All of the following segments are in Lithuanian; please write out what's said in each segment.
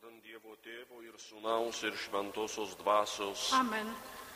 Vardan Dievo Tėvo ir Sūnaus ir Šventosios Dvasios. Amen.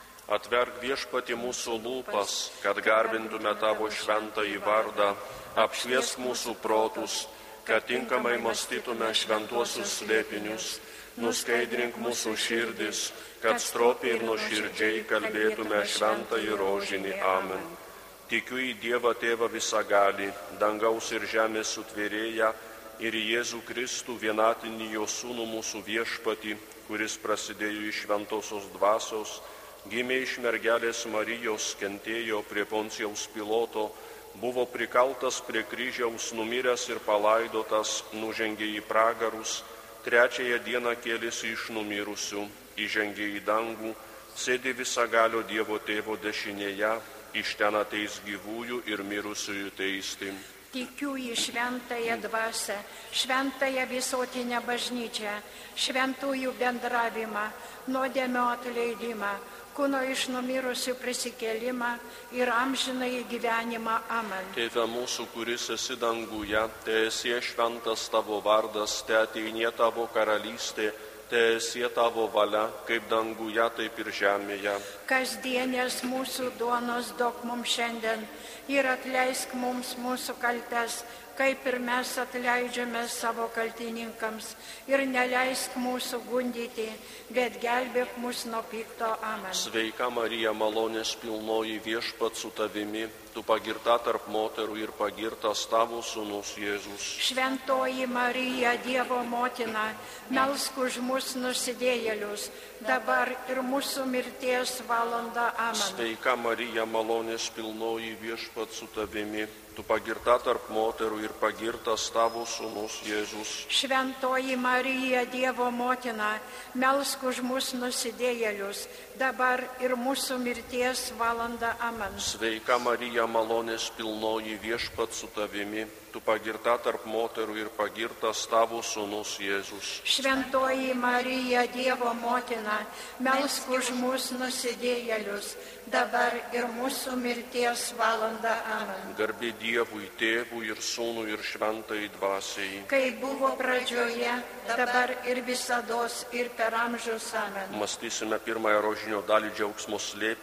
Atverk Viešpatie mūsų lūpas, kad garbintume Tavo šventąjį vardą, apšviesk mūsų protus, kad tinkamai mąstytume šventuosius slėpinius, nuskaidrink mūsų širdis, kad stropiai ir nuoširdžiai kalbėtume šventąjį rožinį. Amen. Tikiu į Dievą Tėvą visagalį, dangaus ir žemės sutvėrėją, ir į Jėzų Kristų vienatinį jo Sūnų mūsų Viešpatį, kuris prasidėjo iš Šventosios Dvasios, gimė iš mergelės Marijos, kentėjo prie Poncijaus Piloto, buvo prikaltas prie kryžiaus, numiręs ir palaidotas, nužengė į pragarus, trečiąją dieną kėlėsi iš numirusių, įžengė į dangų, sėdi visagalio Dievo Tėvo dešinėje, iš ten ateis gyvųjų ir mirusiųjų teisti. Tikiu į šventąją dvasią, šventąją visuotinę bažnyčią, šventųjų bendravimą, nuodėmių atleidimą, kūno iš numirusių prisikėlimą ir amžinąjį gyvenimą. Amen. Tėve mūsų, kuris esi danguje, teesie šventas Tavo vardas, teateinie Tavo karalystė, teesie Tavo valia, kaip danguje, taip ir žemėje. Kasdienės mūsų duonos duok mums šiandien ir atleisk mums mūsų kaltes, kaip ir mes atleidžiame savo kaltininkams, ir neleisk mūsų gundyti, bet gelbėk mus nuo pikto. Amen. Sveika Marija, malonės pilnoji, Viešpats su tavimi, tu pagirta tarp moterų ir pagirtas Tavo Sūnus Jėzus. Šventoji Marija, Dievo motina, melsk už mus nusidėjėlius, dabar ir mūsų mirties valanda. Amen. Sveika Marija, malonės pilnoji, Viešpats su tavimi, tu pagirta tarp moterų ir pagirtas Tavo Sūnus Jėzus. Šventoji Marija, Dievo motina, melsk už mus nusidėjėlius, dabar ir mūsų mirties valanda. Amen. Sveika Marija, malonės pilnoji, Viešpats su tavimi, tu pagirta tarp moterų ir pagirtas Tavo Sūnus Jėzus. Šventoji Marija, Dievo motina, melsk už mus nusidėjėlius, dabar ir mūsų mirties valanda. Amen. Garbė Dievui, Tėvui ir Sūnui ir Šventai Dvasiai. Kaip buvo pradžioje, dabar ir visados ir per amžius. Amen. Mąstysime pirmąją rožinio dalį džiaugsmo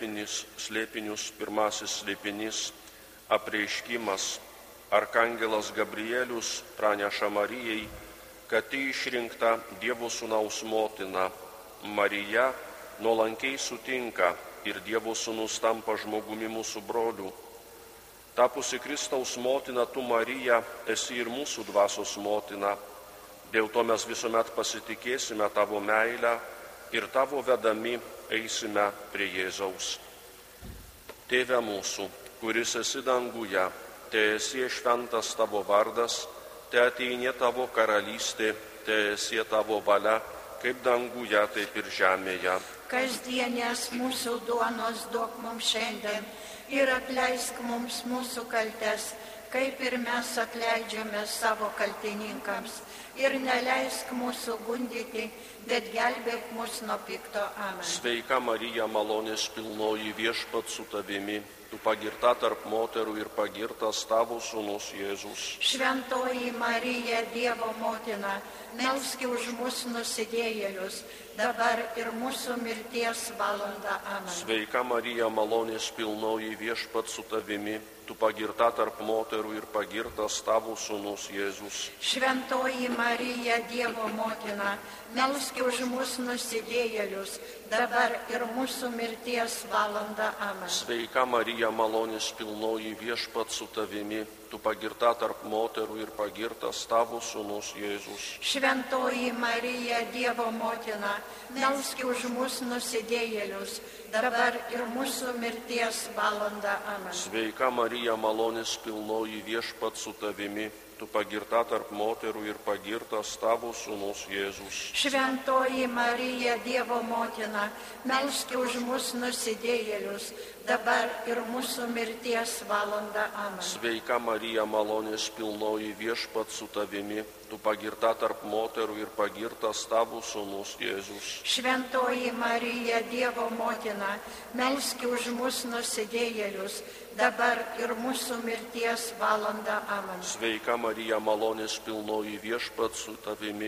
slėpinius. Pirmasis slėpinys - apreiškimas. Arkangelas Gabrielius praneša Marijai, kad ji išrinkta Dievo Sūnaus motina. Marija nuolankiai sutinka ir Dievo Sūnus tampa žmogumi mūsų broliu. Tapusi Kristaus motina, tu, Marija, esi ir mūsų dvasios motina. Dėl to mes visuomet pasitikėsime Tavo meilę ir Tavo vedami eisime prie Jėzaus. Tėve mūsų, kuris esi danguje, teesie šventas Tavo vardas, teateinie Tavo karalystė, teesie Tavo valia, kaip danguje, taip ir žemėje. Kasdienės mūsų duonos duok mums šiandien ir atleisk mums mūsų kaltes, kaip ir mes atleidžiame savo kaltininkams. Ir neleisk mūsų gundyti, bet gelbėk mus nuo pikto. Amen. Sveika Marija, malonės pilnoji, Viešpats su tavimi, tu pagirta tarp moterų ir pagirtas Tavo Sūnus Jėzus. Šventoji Marija, Dievo motina, melsk už mus nusidėjėlius, dabar ir mūsų mirties valanda. Amen. Sveika Marija, malonės pilnoji, Viešpats su tavimi, tu pagirta tarp moterų ir pagirtas Tavo Sūnus Jėzus. Šventoji Marija, Dievo motina, melsk už mus nusidėjėlius, dabar ir mūsų mirties valanda. Amen. Sveika Marija, malonės pilnoji, Viešpats su tavimi, tu pagirta tarp moterų ir pagirtas Tavo Sūnus Jėzus. Šventoji Marija, Dievo motina, melsk už mus nusidėjėlius, dabar ir mūsų mirties valanda. Amen. Sveika Marija, malonės pilnoji, Viešpats su tavimi, tu pagirta tarp moterų ir pagirtas Tavo Sūnus Jėzus. Šventoji Marija, Dievo motina, melsk už mus nusidėjėlius, dabar ir mūsų mirties valanda. Amen. Sveika Marija, malonės pilnoji, Viešpats su tavimi, tu pagirta tarp moterų ir pagirtas Tavo Sūnus Jėzus. Šventoji Marija, Dievo motina, melsk už mus nusidėjėlius, dabar ir mūsų mirties valanda. Amen. Sveika Marija, malonės pilnoji, Viešpats su tavimi,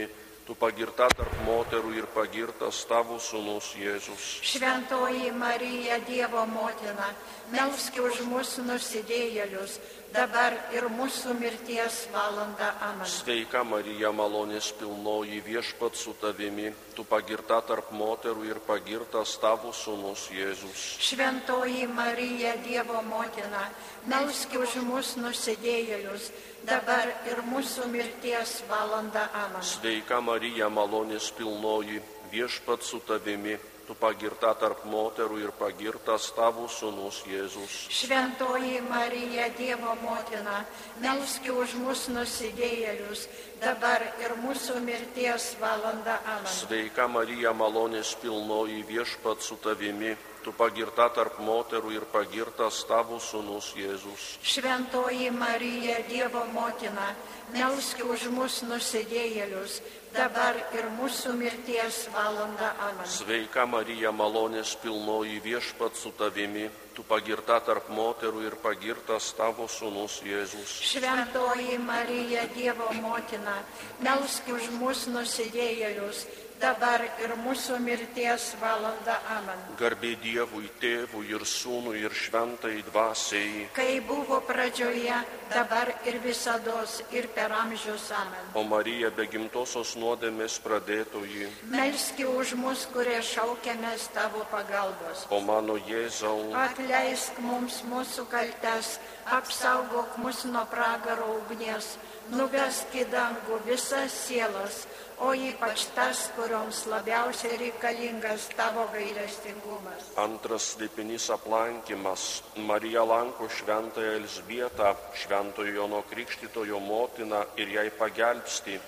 tu pagirta tarp moterų ir pagirtas tavo sūnus Jėzus. Šventoji Marija, Dievo motina, melsk už mus nusidėjėlius, dabar ir mūsų mirties valanda. Amen. Sveika Marija, malonės pilnoji, viešpats su tavimi, tu pagirta tarp moterų ir pagirtas tavo sūnus Jėzus. Šventoji Marija, Dievo motina, melsk už mus nusidėjėlius, dabar ir mūsų mirties valanda. Amen. Sveika Marija, malonės pilnoji, viešpats su tavimi, tu pagirta tarp moterų ir pagirtas tavo sūnus Jėzus. Šventoji Marija, Dievo motina, melsk už mus nusidėjėlius, dabar ir mūsų mirties valanda. Amen. Sveika Marija, malonės pilnoji, viešpats su tavimi, tu pagirta tarp moterų ir pagirtas tavo sūnus Jėzus. Šventoji Marija, Dievo motina, melsk už mus nusidėjėlius, dabar ir mūsų mirties valanda. Amen. Sveika Marija, malonės pilnoji, viešpats su tavimi, tu pagirta tarp moterų ir pagirtas tavo sūnus Jėzus. Šventoji Marija, Dievo motina, melsk už mus nusidėjėlius, dabar ir mūsų mirties valanda. Amen. Garbė Dievui, Tėvui ir Sūnui ir Šventai Dvasiai, Kai buvo pradžioje, dabar ir visados, ir per amžius. Amen. o Marija be gimtosios nuodėmės pradėtoji, Melski už mus, kurie šaukiamės tavo pagalbos. o mano Jėzau, Atleisk mums mūsų kaltes, apsaugok mus nuo pragaro ugnies, nuvesk į dangų visas sielas, o ypač tas, kurioms labiausiai reikalingas tavo gailestingumas. antras slėpinys aplankymas. Marija lanko šventąją Elzbietą, šventojo Jono Krikštytojo motiną ir jai pagelbsti.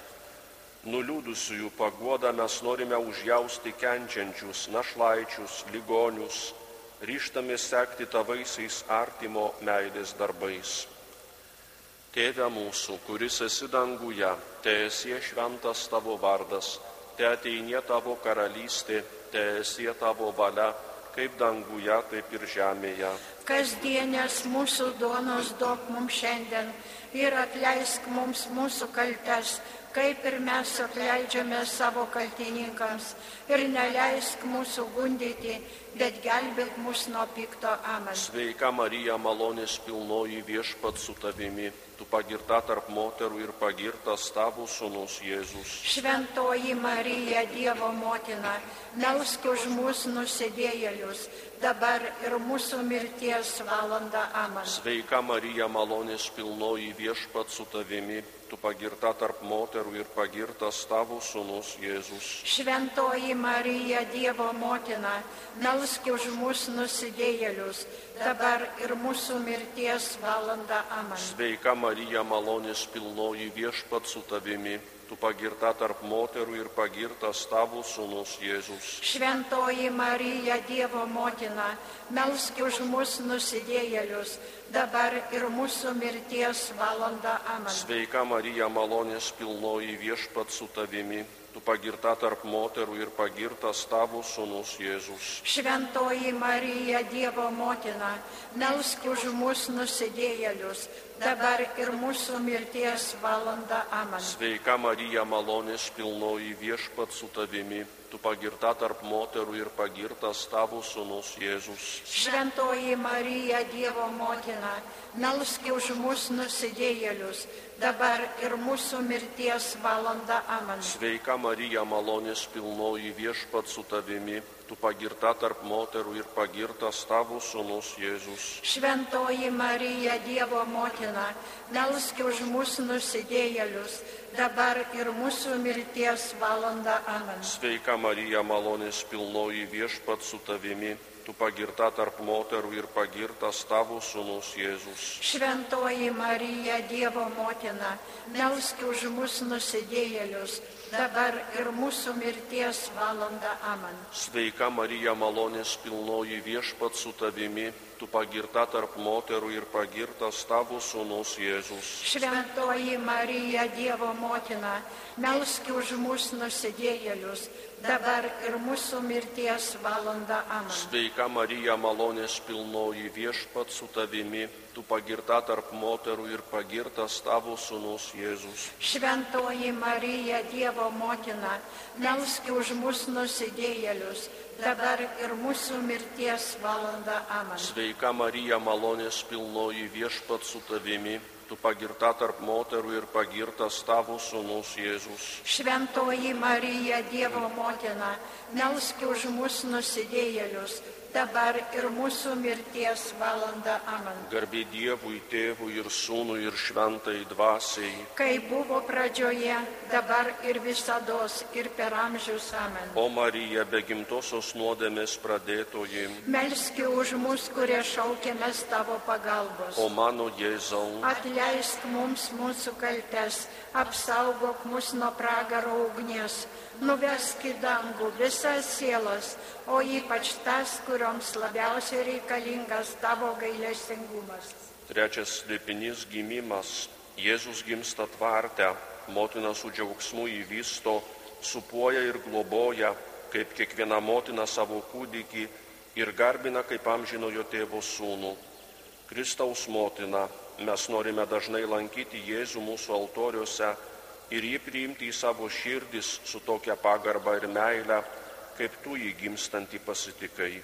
Nuliūdusiųjų paguodą mes norime užjausti kenčiančius, našlaičius, ligonius, ryžtamės sekti tavaisiais artimo meilės darbais. Tėve mūsų, kuris esi danguje, teesie šventas tavo vardas, te ateinie tavo karalystė, teesie tavo valia, kaip danguje, taip ir žemėje. Kasdienės mūsų duonos duok mums šiandien ir atleisk mums mūsų kaltes, kaip ir mes atleidžiame savo kaltininkams, ir neleisk mūsų gundyti, bet gelbėk mus nuo pikto. Amen. Sveika Marija, malonės pilnoji, viešpats su tavimi, tu pagirta tarp moterų ir pagirtas tavo sūnus Jėzus. Šventoji Marija, Dievo motina, melsk už mūsų nusidėjėlius, dabar ir mūsų mirties valanda. Amen. Sveika Marija, malonės pilnoji, viešpats su tavimi, tu pagirta tarp moterų ir pagirtas tavo sūnus Jėzus. Šventoji Marija, Dievo motina, melsk už mūsų nusidėjėlius, dabar ir mūsų mirties valanda. Amen. Sveika Marija, malonės pilnoji, viešpats su tavimi, tu pagirta tarp moterų ir pagirtas tavo sūnus Jėzus. Šventoji Marija, Dievo motina, melsk už mūsų nusidėjėlius, dabar ir mūsų mirties valanda. Amen. Sveika Marija, malonės pilnoji, viešpats su tavimi, tu pagirta tarp moterų ir pagirtas tavo sūnus Jėzus. Šventoji Marija, Dievo motina, melsk už mūsų nusidėjėlius, dabar ir mūsų mirties valanda. Amen. Sveika Marija, malonės pilnoji, viešpats su tavimi, tu pagirta tarp moterų ir pagirtas tavo sūnus Jėzus. Šventoji Marija, Dievo motina, melsk už mūsų nusidėjėlius, dabar ir mūsų mirties valanda. Amen. Sveika Marija, malonės pilnoji, viešpats su tavimi, tu pagirta tarp moterų ir pagirtas tavo sūnus Jėzus. Šventoji Marija, Dievo motina, melsk už mūsų nusidėjėlius, dabar ir mūsų mirties valanda. Amen. Sveika Marija, malonės pilnoji, viešpats su tavimi, tu pagirta tarp moterų ir pagirtas tavo sūnus Jėzus. Šventoji Marija, Dievo motina, melsk už mūsų nusidėjėlius, dabar ir mūsų mirties valanda. Amen. Sveika Marija, malonės pilnoji, viešpats su tavimi, tu pagirta tarp moterų ir pagirtas tavo sūnus Jėzus. Šventoji Marija, Dievo motina, melski už mus nusidėjėlius, dabar ir mūsų mirties valanda. Amen. Sveika Marija, malonės pilnoji, viešpats su tavimi, tu pagirta tarp moterų ir pagirtas tavo sūnus Jėzus. Šventoji Marija, Dievo motina, melski už mus nusidėjėlius, dabar ir mūsų mirties valanda. Amen. Sveika Marija, malonės pilnoji, viešpats su tavimi, tu pagirta tarp moterų ir pagirtas tavo sūnus Jėzus. Šventoji Marija, Dievo motina, melski už mus nusidėjėlius, dabar ir mūsų mirties valanda. Amen. Garbė Dievui, Tėvui ir Sūnui ir Šventai Dvasiai. Kai buvo pradžioje, dabar ir visados, ir per amžius. Amen. O Marija, be gimtosios nuodėmės pradėtoji, melski už mus, kurie šaukiamės tavo pagalbos. o mano Jėzau, Atleisk mums mūsų kaltes, apsaugok mus nuo pragaro ugnies, nuvesk į dangų visas sielas, o ypač tas, kurioms labiausiai reikalingas tavo gailestingumas. trečias slėpinys - gimimas. Jėzus gimsta tvarte, motina su džiaugsmu įvysto, supuoja ir globoja, kaip kiekviena motina savo kūdikį, ir garbina kaip amžinojo tėvo sūnų. Kristaus motina, mes norime dažnai lankyti Jėzų mūsų altoriuose ir jį priimti į savo širdis su tokia pagarba ir meile, kaip tu jį gimstantį pasitikai.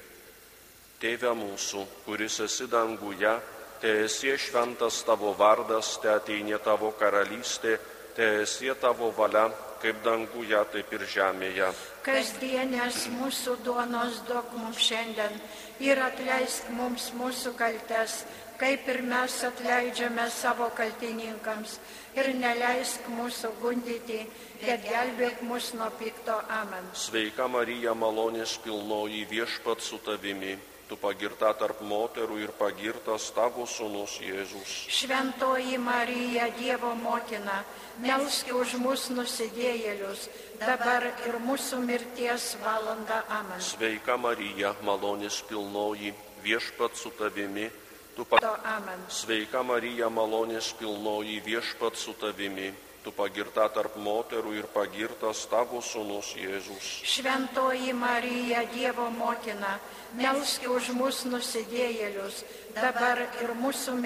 Tėve mūsų, kuris esi danguje, teesie šventas tavo vardas, teateinie tavo karalystė, teesie tavo valia, kaip danguje, taip ir žemėje. Kasdienės mūsų duonos duok mums šiandien ir atleisk mums mūsų kaltes, kaip ir mes atleidžiame savo kaltininkams, ir neleisk mūsų gundyti, bet gelbėk mus nuo pikto. Amen. Sveika Marija, malonės pilnoji, viešpats su tavimi, tu pagirta tarp moterų ir pagirtas tavo sūnus Jėzus. Šventoji Marija, Dievo motina, melski už mus nusidėjėlius, dabar ir mūsų mirties valanda. Amen. Sveika Marija, malonės pilnoji, viešpats su tavimi, Amen. Sveika Marija, malonės pilnoji, viešpats su tavimi, tu pagirta tarp moterų ir pagirtas tavo sūnus Jėzus. Šventoji Marija, Dievo motina, melski už mus nusidėjėlius, dabar ir mūsų